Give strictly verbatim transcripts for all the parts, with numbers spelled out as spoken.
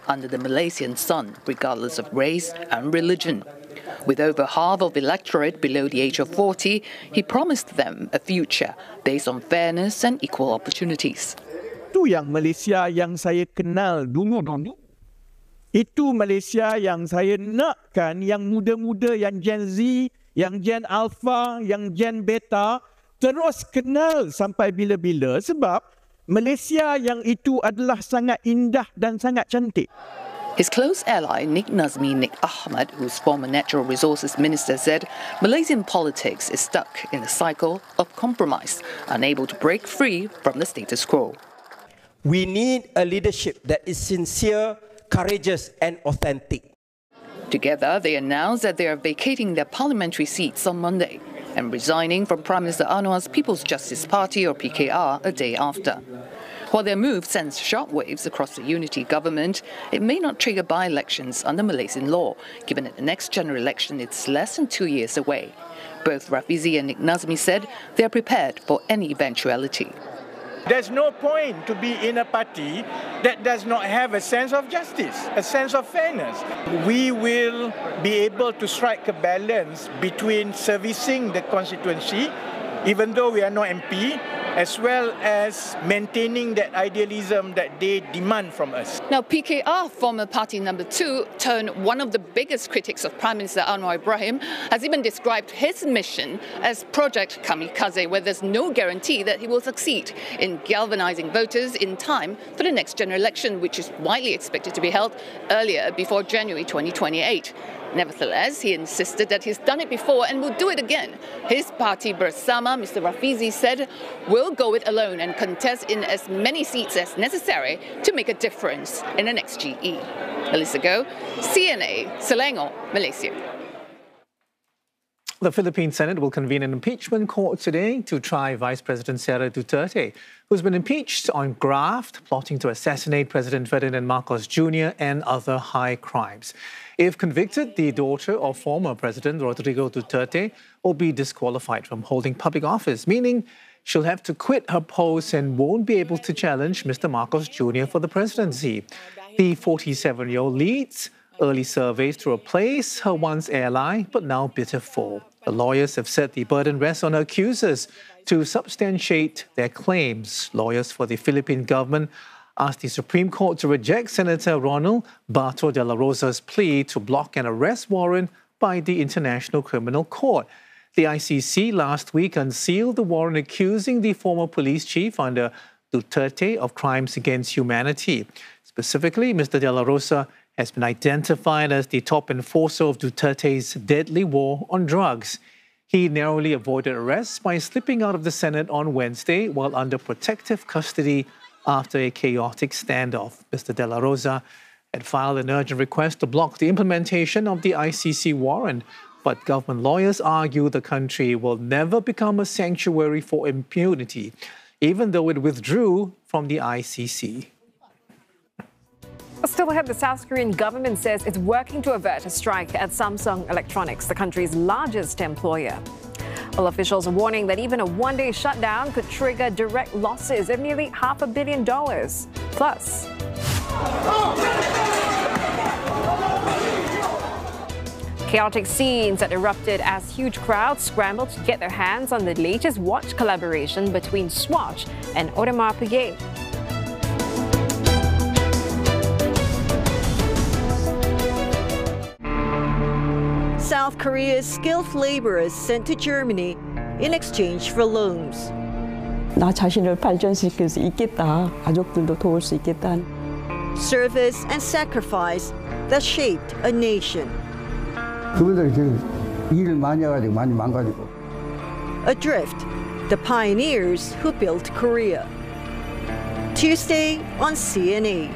under the Malaysian sun, regardless of race and religion. With over half of the electorate below the age of forty, he promised them a future based on fairness and equal opportunities. Itu yang Malaysia yang saya kenal dulu-dulu. Itu Malaysia yang saya nakkan, yang muda-muda, yang Gen Z, yang Gen Alpha, yang Gen Beta, terus kenal sampai bila-bila sebab Malaysia yang itu adalah sangat indah dan sangat cantik. His close ally, Nik Nazmi Nik Ahmad, who's former Natural Resources Minister, said Malaysian politics is stuck in a cycle of compromise, unable to break free from the status quo. We need a leadership that is sincere, courageous and authentic. Together, they announced that they are vacating their parliamentary seats on Monday and resigning from Prime Minister Anwar's People's Justice Party, or P K R, a day after. While their move sends shockwaves across the unity government, it may not trigger by-elections under Malaysian law, given that the next general election is less than two years away. Both Rafizi and Nik Nazmi said they are prepared for any eventuality. There's no point to be in a party that does not have a sense of justice, a sense of fairness. We will be able to strike a balance between servicing the constituency, even though we are not M P, as well as maintaining that idealism that they demand from us. Now, P K R, former party number two, turned one of the biggest critics of Prime Minister Anwar Ibrahim, has even described his mission as Project Kamikaze, where there's no guarantee that he will succeed in galvanizing voters in time for the next general election, which is widely expected to be held earlier before January twenty twenty-eight. Nevertheless, he insisted that he's done it before and will do it again. His party, Bersama, Mister Rafizi, said, will go it alone and contest in as many seats as necessary to make a difference in the next G E. Melissa Goh, C N A, Selangor, Malaysia. The Philippine Senate will convene an impeachment court today to try Vice President Sara Duterte, who's been impeached on graft, plotting to assassinate President Ferdinand Marcos Junior and other high crimes. If convicted, the daughter of former President Rodrigo Duterte will be disqualified from holding public office, meaning she'll have to quit her post and won't be able to challenge Mister Marcos Junior for the presidency. The forty-seven-year-old leads early surveys to replace her once ally, but now bitter foe. The lawyers have said the burden rests on her accusers to substantiate their claims. Lawyers for the Philippine government asked the Supreme Court to reject Senator Ronald Bato de la Rosa's plea to block an arrest warrant by the International Criminal Court. The I C C last week unsealed the warrant accusing the former police chief under Duterte of crimes against humanity. Specifically, Mister de la Rosa has been identified as the top enforcer of Duterte's deadly war on drugs. He narrowly avoided arrest by slipping out of the Senate on Wednesday while under protective custody after a chaotic standoff. Mister de la Rosa had filed an urgent request to block the implementation of the I C C warrant, but government lawyers argue the country will never become a sanctuary for impunity, even though it withdrew from the I C C. Still ahead, the South Korean government says it's working to avert a strike at Samsung Electronics, the country's largest employer. Well, officials are warning that even a one-day shutdown could trigger direct losses of nearly half a billion dollars. Plus, chaotic scenes that erupted as huge crowds scrambled to get their hands on the latest watch collaboration between Swatch and Audemars Piguet. South Korea's skilled laborers sent to Germany in exchange for loans. 나 자신을 발전시킬 수 있겠다. 가족들도 도울 수 있겠다. Service and sacrifice that shaped a nation. 그분들이 일을 많이 해가지고 많이 망가지고. Adrift, the pioneers who built Korea. Tuesday on C N A.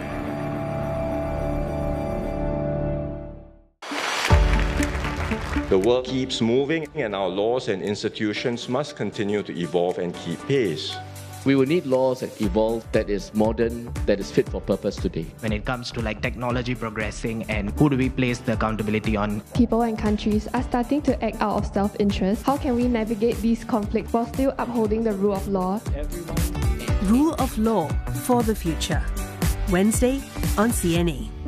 The world keeps moving and our laws and institutions must continue to evolve and keep pace. We will need laws that evolve, that is modern, that is fit for purpose today. When it comes to like technology progressing and who do we place the accountability on? People and countries are starting to act out of self-interest. How can we navigate these conflicts while still upholding the rule of law? Rule of law for the future. Wednesday on C N A.